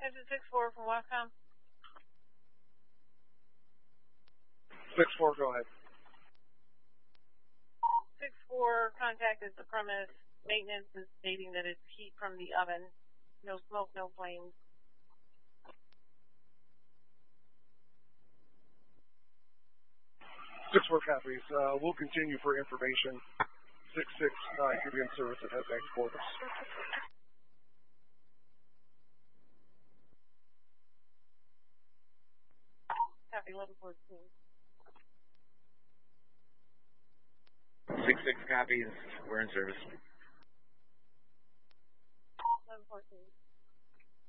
Engine 6-4 from Wacom. 6-4, go ahead. 6-4 contacted the premise. Maintenance is stating that it's heat from the oven. No smoke, no flames. 6-4 copies. We'll continue for information. 6-6, you'll be in service at headbank quarters. Copy 1114. 6-6 copies. We're in service. 1114.